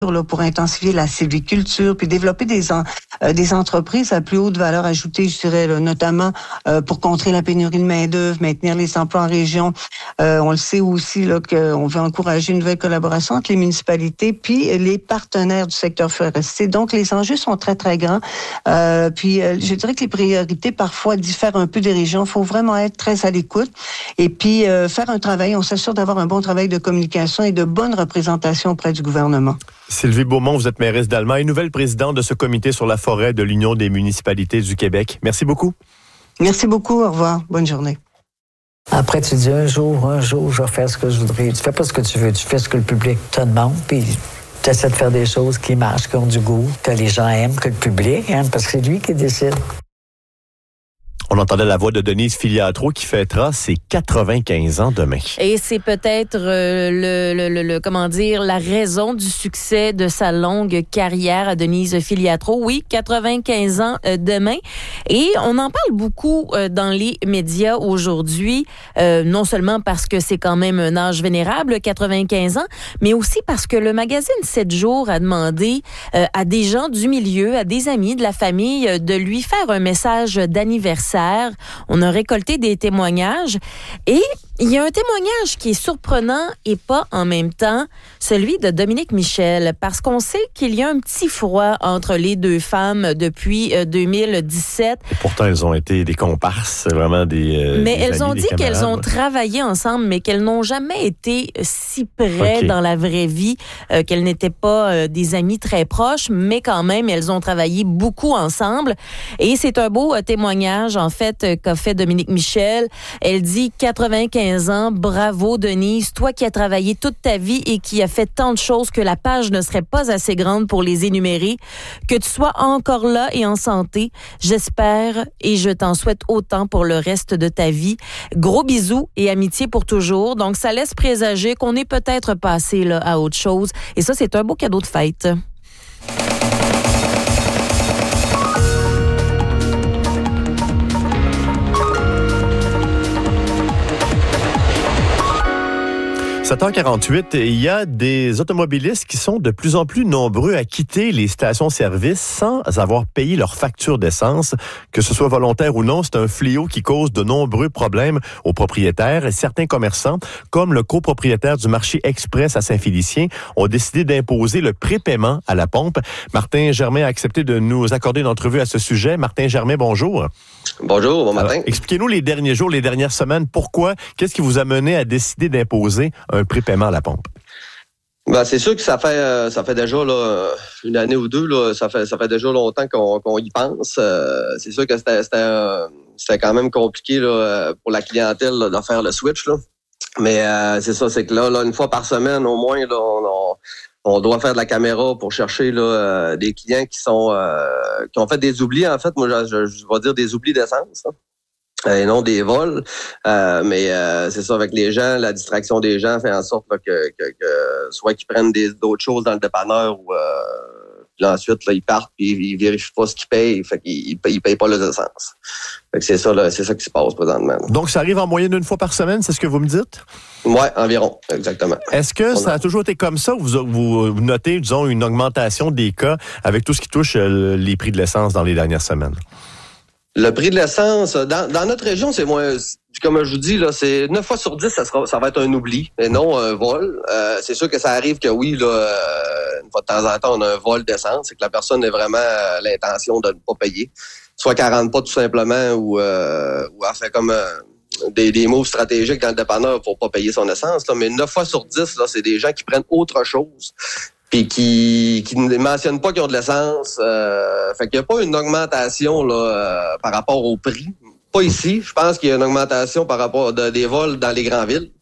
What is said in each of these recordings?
là, pour intensifier la sylviculture, puis développer des entreprises à plus haute valeur ajoutée, je dirais, là, notamment pour contrer la pénurie de main-d'œuvre, maintenir les emplois en région. On le sait aussi là qu'on veut encourager une nouvelle collaboration entre les municipalités puis les partenaires du secteur forestier. Donc, les enjeux sont très, très grands. Je dirais que les priorités parfois diffèrent un peu des régions. Il faut vraiment être très à l'écoute et puis faire un travail. On s'assure d'avoir un bon travail de communication et de bonne représentation auprès du gouvernement. Sylvie Beaumont, vous êtes mairesse d'Allemagne et nouvelle présidente de ce comité sur la forêt de l'Union des municipalités du Québec. Merci beaucoup. Merci beaucoup. Au revoir. Bonne journée. Après, tu dis un jour, je vais faire ce que je voudrais. Tu fais pas ce que tu veux, tu fais ce que le public te demande, puis tu essaies de faire des choses qui marchent, qui ont du goût, que les gens aiment, que le public aime, parce que c'est lui qui décide. On entendait la voix de Denise Filiatro qui fêtera ses 95 ans demain. Et c'est peut-être la raison du succès de sa longue carrière à Denise Filiatro. Oui, 95 ans demain. Et on en parle beaucoup dans les médias aujourd'hui, non seulement parce que c'est quand même un âge vénérable, 95 ans, mais aussi parce que le magazine 7 jours a demandé à des gens du milieu, à des amis de la famille, de lui faire un message d'anniversaire. On a récolté des témoignages et il y a un témoignage qui est surprenant et pas en même temps, celui de Dominique Michel, parce qu'on sait qu'il y a un petit froid entre les deux femmes depuis 2017. Et pourtant, elles ont été des comparses, vraiment des mais des elles amis, ont dit qu'elles ont travaillé ensemble, mais qu'elles n'ont jamais été si près dans la vraie vie, qu'elles n'étaient pas des amies très proches, mais quand même, elles ont travaillé beaucoup ensemble. Et c'est un beau témoignage, en fait, qu'a fait Dominique Michel. Elle dit 95 ans, bravo Denise, toi qui as travaillé toute ta vie et qui as fait tant de choses que la page ne serait pas assez grande pour les énumérer, que tu sois encore là et en santé, j'espère et je t'en souhaite autant pour le reste de ta vie. Gros bisous et amitié pour toujours. Donc ça laisse présager qu'on est peut-être passé là à autre chose et ça c'est un beau cadeau de fête. 7h48, il y a des automobilistes qui sont de plus en plus nombreux à quitter les stations-service sans avoir payé leur facture d'essence. Que ce soit volontaire ou non, c'est un fléau qui cause de nombreux problèmes aux propriétaires. Et certains commerçants, comme le copropriétaire du marché Express à Saint-Félicien, ont décidé d'imposer le prépaiement à la pompe. Martin Germain a accepté de nous accorder une entrevue à ce sujet. Martin Germain, bonjour. Bonjour, bon matin. Alors, expliquez-nous les derniers jours, les dernières semaines, pourquoi, qu'est-ce qui vous a mené à décider d'imposer un prépaiement à la pompe? Ben, c'est sûr que ça fait déjà là, une année ou deux, là, ça fait déjà longtemps qu'on y pense. C'est sûr que c'était quand même compliqué là, pour la clientèle là, de faire le switch. Là. Mais c'est ça, c'est que là, une fois par semaine au moins, là, on doit faire de la caméra pour chercher là, des clients qui ont fait des oublis. En fait, moi, je vais dire des oublis d'essence. Hein. Et non des vols, mais c'est ça, avec les gens, la distraction des gens fait en sorte là, que soit qu'ils prennent d'autres choses dans le dépanneur ou puis ensuite là, ils partent puis ils vérifient pas ce qu'ils payent, fait qu'ils payent pas les essences. Fait que c'est ça qui se passe présentement. Donc ça arrive en moyenne une fois par semaine, c'est ce que vous me dites? Ouais, environ, exactement. Est-ce que ça a toujours été comme ça ou vous notez, disons, une augmentation des cas avec tout ce qui touche les prix de l'essence dans les dernières semaines? Le prix de l'essence, dans notre région, c'est moins, comme je vous dis, là, c'est 9 fois sur 10, ça va être un oubli, et non un vol. C'est sûr que ça arrive que oui, là, une fois de temps en temps, on a un vol d'essence, c'est que la personne a vraiment l'intention de ne pas payer. Soit qu'elle rentre pas tout simplement ou elle fait comme des moves stratégiques dans le dépanneur pour pas payer son essence. Là. Mais 9 fois sur 10, là, c'est des gens qui prennent autre chose. Puis qui ne mentionnent pas qu'ils ont de l'essence. Fait qu'il n'y a pas une augmentation là par rapport au prix. Pas ici. Je pense qu'il y a une augmentation par rapport des vols dans les grandes villes.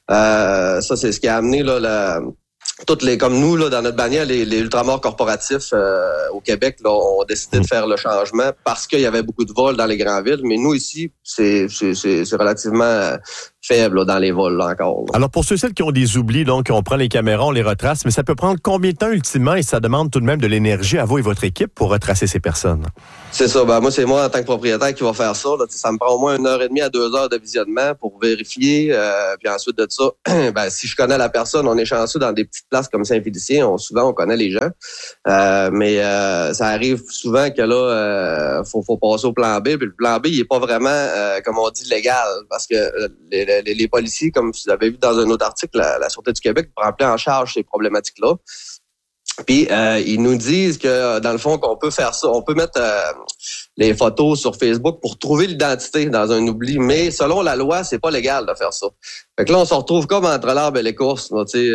Ça, c'est ce qui a amené là toutes les comme nous là dans notre bannière, les ultramars corporatifs au Québec là, ont décidé de faire le changement parce qu'il y avait beaucoup de vols dans les grandes villes. Mais nous ici, c'est relativement faible là, dans les vols là, encore. Là. Alors pour celles qui ont des oublis, donc on prend les caméras, on les retrace, mais ça peut prendre combien de temps ultimement et ça demande tout de même de l'énergie à vous et votre équipe pour retracer ces personnes? C'est ça. Ben moi, c'est moi en tant que propriétaire qui va faire ça. Là. Ça me prend au moins 1h30 à 2 heures de visionnement pour vérifier. Puis ensuite de ça, ben si je connais la personne, on est chanceux dans des petites places comme Saint-Félicien, souvent on connaît les gens. Mais ça arrive souvent que là, faut passer au plan B. Puis le plan B, il est pas vraiment, comme on dit, légal. Parce que les policiers, comme vous avez vu dans un autre article, la Sûreté du Québec prend en charge ces problématiques-là. Puis ils nous disent que dans le fond qu'on peut faire ça, on peut mettre les photos sur Facebook pour trouver l'identité dans un oubli, mais selon la loi, c'est pas légal de faire ça. Fait que là, on se retrouve comme entre l'arbre et l'écorce. Fait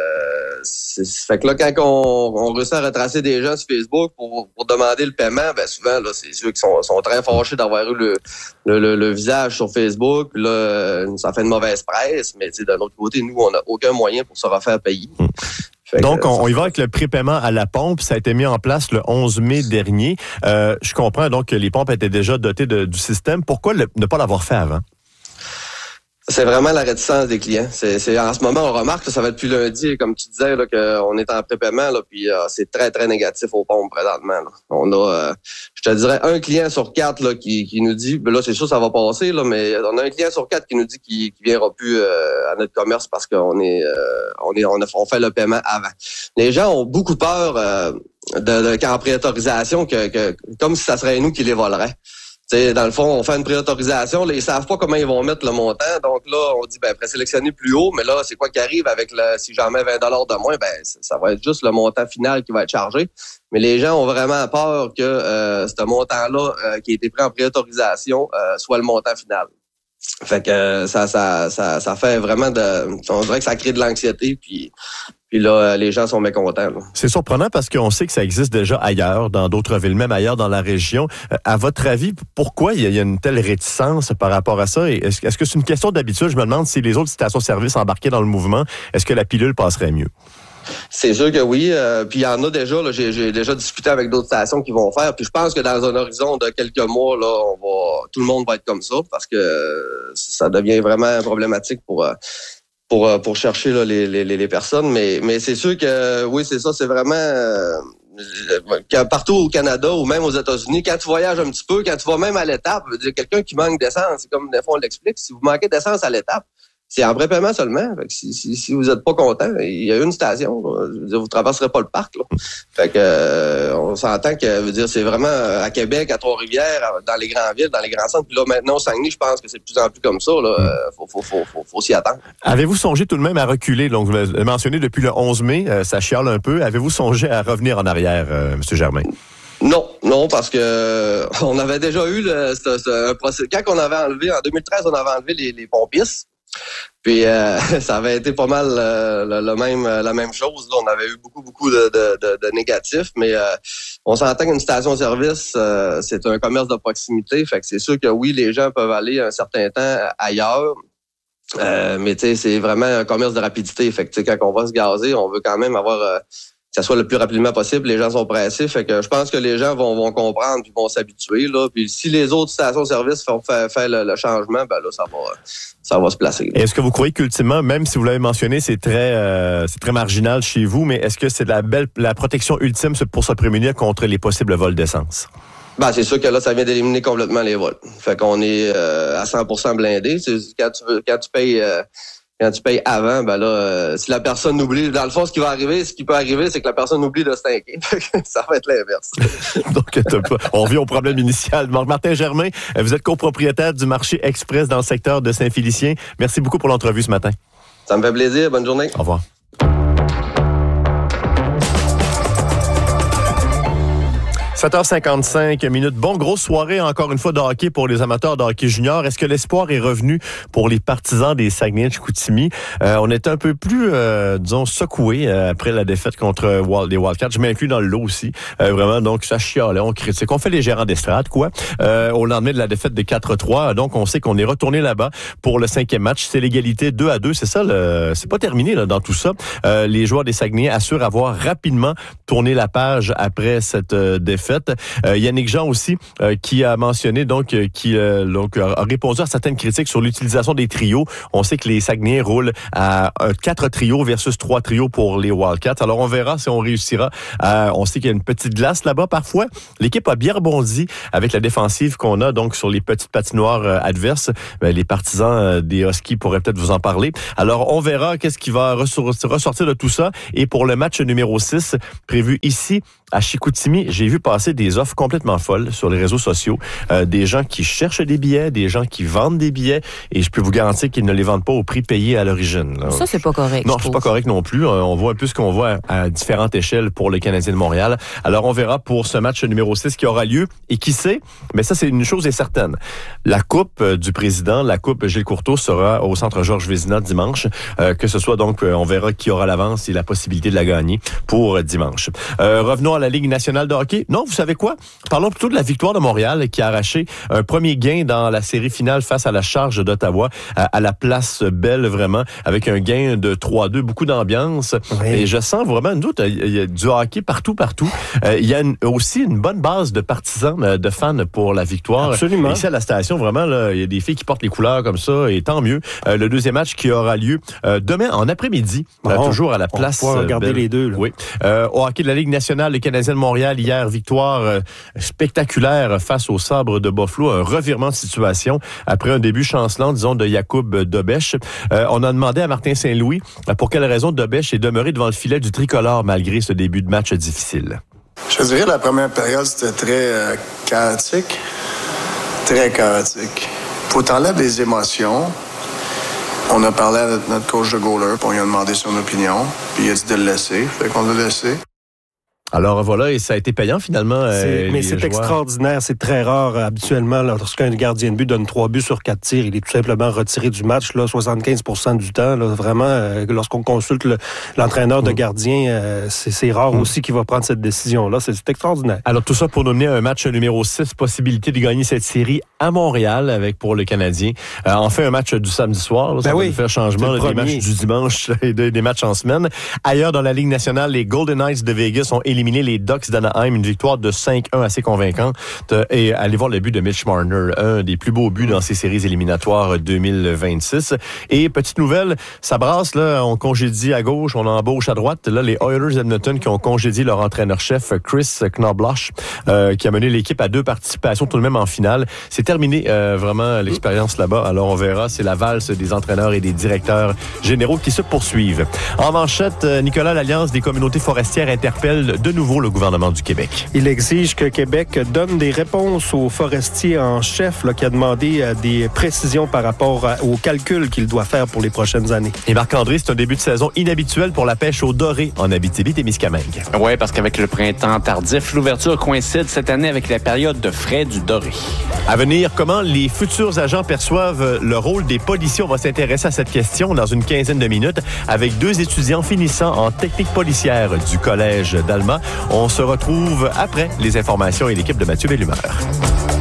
que là, quand on réussit à retracer des gens sur Facebook pour demander le paiement, ben souvent là, c'est ceux qui sont très fâchés d'avoir eu le visage sur Facebook. Puis là, ça fait une mauvaise presse, mais d'un autre côté, nous, on n'a aucun moyen pour se refaire payer. Donc, on y va avec le prépaiement à la pompe. Ça a été mis en place le 11 mai dernier. Je comprends donc que les pompes étaient déjà dotées du système. Pourquoi ne pas l'avoir fait avant? C'est vraiment la réticence des clients. C'est en ce moment, on remarque que ça va être depuis lundi, comme tu disais, là, qu'on est en prépaiement, là, puis c'est très, très négatif aux pompes présentement. Là. On a, je te dirais, un client sur 4 là, qui nous dit, ben là, c'est sûr ça va passer, là, mais on a un client sur 4 qui nous dit qu'il viendra plus à notre commerce parce qu'on on fait le paiement avant. Les gens ont beaucoup peur qu'en préautorisation, que comme si ça serait nous qui les volerait. T'sais, dans le fond, on fait une préautorisation, là, ils savent pas comment ils vont mettre le montant. Donc là, on dit présélectionner plus haut, mais là, c'est quoi qui arrive avec si j'en mets 20 $ de moins, ça va être juste le montant final qui va être chargé. Mais les gens ont vraiment peur que ce montant-là qui a été pris en préautorisation soit le montant final. Fait que ça fait vraiment on dirait que ça crée de l'anxiété, puis là, les gens sont mécontents. Là. C'est surprenant parce qu'on sait que ça existe déjà ailleurs, dans d'autres villes, même ailleurs dans la région. À votre avis, pourquoi il y a une telle réticence par rapport à ça? Et est-ce que c'est une question d'habitude? Je me demande si les autres stations-service embarquaient dans le mouvement, est-ce que la pilule passerait mieux? C'est sûr que oui. Puis il y en a déjà, là, j'ai déjà discuté avec d'autres stations qui vont faire. Puis je pense que dans un horizon de quelques mois, là, tout le monde va être comme ça parce que ça devient vraiment problématique pour chercher là, les personnes. Mais c'est sûr que oui, c'est ça, c'est vraiment partout au Canada ou même aux États-Unis, quand tu voyages un petit peu, quand tu vas même à l'étape, quelqu'un qui manque d'essence, c'est comme des fois on l'explique, si vous manquez d'essence à l'étape, c'est en prépaiement seulement. Fait que si vous êtes pas content, il y a une station. Vous traverserez pas le parc. Là. Fait que on s'entend que c'est vraiment à Québec, à Trois-Rivières, dans les grandes villes, dans les grands centres. Puis là maintenant au Saguenay, je pense que c'est de plus en plus comme ça. Là. Faut s'y attendre. Avez-vous songé tout de même à reculer? Donc vous l'avez mentionné depuis le 11 mai, ça chiale un peu. Avez-vous songé à revenir en arrière, M. Germain? Non, parce que on avait déjà eu un procès. Quand on avait enlevé, en 2013, on avait enlevé les pompistes. Puis ça avait été pas mal la même chose. Là. On avait eu beaucoup de négatifs, mais on s'entend qu'une station-service, c'est un commerce de proximité. Fait que c'est sûr que oui, les gens peuvent aller un certain temps ailleurs. Mais tu sais, c'est vraiment un commerce de rapidité. Fait que quand on va se gazer, on veut quand même avoir que ça soit le plus rapidement possible. Les gens sont pressés. Fait que je pense que les gens vont comprendre puis vont s'habituer. Là. Puis si les autres stations-service font faire le changement, ben là, ça va se placer. Là. Est-ce que vous croyez qu'ultimement, même si vous l'avez mentionné, c'est très marginal chez vous, mais est-ce que c'est la protection ultime pour se prémunir contre les possibles vols d'essence? C'est sûr que là, ça vient d'éliminer complètement les vols. Fait qu'on est à 100% blindé. Quand tu payes avant, ben là, si la personne oublie, dans le fond, ce qui peut arriver, c'est que la personne oublie de se tanker. Ça va être l'inverse. Donc, on revient au problème initial. Martin Germain, vous êtes copropriétaire du marché express dans le secteur de Saint-Félicien. Merci beaucoup pour l'entrevue ce matin. Ça me fait plaisir. Bonne journée. Au revoir. 7h55. Bon, grosse soirée encore une fois de hockey pour les amateurs de hockey junior. Est-ce que l'espoir est revenu pour les partisans des Saguenay-Chicoutimi? On était un peu plus, secoués après la défaite contre les Wildcats. Je m'inclus dans le lot aussi. Vraiment, donc ça chialait, on critique. On fait les gérants d'estrade, quoi. Au lendemain de la défaite des 4-3, donc on sait qu'on est retourné là-bas pour le 5e match. C'est l'égalité 2-2. C'est ça, c'est pas terminé là, dans tout ça. Les joueurs des Saguenay assurent avoir rapidement tourné la page après cette défaite fait. Yannick Jean aussi, qui a mentionné, qui a répondu à certaines critiques sur l'utilisation des trios. On sait que les Saguenayens roulent à 4 trios versus 3 trios pour les Wildcats. Alors, on verra si on réussira. On sait qu'il y a une petite glace là-bas parfois. L'équipe a bien rebondi avec la défensive qu'on a donc sur les petites patinoires adverses. Les partisans des Huskies pourraient peut-être vous en parler. Alors, on verra qu'est-ce qui va ressortir de tout ça. Et pour le match numéro 6, prévu ici à Chicoutimi, j'ai vu passer des offres complètement folles sur les réseaux sociaux. Des gens qui cherchent des billets, des gens qui vendent des billets, et je peux vous garantir qu'ils ne les vendent pas au prix payé à l'origine. Là. Ça, c'est pas correct. Non, c'est pas correct non plus. On voit un peu ce qu'on voit à différentes échelles pour le Canadien de Montréal. Alors, on verra pour ce match numéro 6 qui aura lieu. Et qui sait, mais ça, c'est une chose est certaine. La Coupe du Président, la Coupe Gilles Courteau sera au Centre Georges Vézina dimanche. Que ce soit donc, on verra qui aura l'avance et la possibilité de la gagner pour dimanche. Revenons à la Ligue nationale de hockey. Non, vous savez quoi? Parlons plutôt de la victoire de Montréal qui a arraché un premier gain dans la série finale face à la Charge d'Ottawa à la Place Belle, vraiment, avec un gain de 3-2, beaucoup d'ambiance. Oui. Et je sens vraiment, il y a du hockey partout. Il y a aussi une bonne base de partisans, de fans pour la victoire. Absolument. Ici à la station, vraiment, là, il y a des filles qui portent les couleurs comme ça, et tant mieux. Le deuxième match qui aura lieu demain en après-midi, toujours à la Place Belle. On va regarder les deux. Là. Oui. Au hockey de la Ligue nationale, le Canadien de Montréal, hier, victoire spectaculaire face au Sabre de Buffalo, un revirement de situation après un début chancelant, disons, de Jakub Dobeš. On a demandé à Martin Saint-Louis pour quelle raison Dobeš est demeuré devant le filet du tricolore malgré ce début de match difficile. Je dirais la première période, c'était très chaotique. Très chaotique. Faut t'enlèver les émotions. On a parlé à notre coach de goaler, puis on lui a demandé son opinion, puis il a dit de le laisser. Fait qu'on l'a laissé. Alors voilà, et ça a été payant finalement. Mais c'est extraordinaire, c'est très rare. Habituellement, lorsqu'un gardien de but donne 3 buts sur 4 tirs, il est tout simplement retiré du match, là, 75% du temps. Là, vraiment, lorsqu'on consulte l'entraîneur de gardien, c'est rare aussi qu'il va prendre cette décision-là. C'est extraordinaire. Alors tout ça pour nous mener à un match numéro 6, possibilité de gagner cette série à Montréal avec pour le Canadien. Enfin, un match du samedi soir, là, ça va nous faire changement des matchs du dimanche et des matchs en semaine. Ailleurs dans la Ligue nationale, les Golden Knights de Vegas ont éliminé les Ducks d'Anaheim, une victoire de 5-1 assez convaincante. Et allez voir le but de Mitch Marner, un des plus beaux buts dans ces séries éliminatoires 2026. Et petite nouvelle, ça brasse, là, on congédie à gauche, on embauche à droite. Là, les Oilers d'Edmonton qui ont congédié leur entraîneur-chef Chris Knobloch, qui a mené l'équipe à 2 participations tout de même en finale. C'est terminé vraiment l'expérience là-bas. Alors on verra, c'est la valse des entraîneurs et des directeurs généraux qui se poursuivent. En manchette, Nicolas, l'Alliance des communautés forestières interpelle de nouveau le gouvernement du Québec. Il exige que Québec donne des réponses aux forestiers en chef qui a demandé des précisions par rapport aux calculs qu'il doit faire pour les prochaines années. Et Marc-André, c'est un début de saison inhabituel pour la pêche au doré en Abitibi-Témiscamingue. Oui, parce qu'avec le printemps tardif, l'ouverture coïncide cette année avec la période de frais du doré. À venir, comment les futurs agents perçoivent le rôle des policiers? On va s'intéresser à cette question dans une quinzaine de minutes avec 2 étudiants finissant en technique policière du Collège d'Alma. On se retrouve après les informations et l'équipe de Mathieu Bellumeur.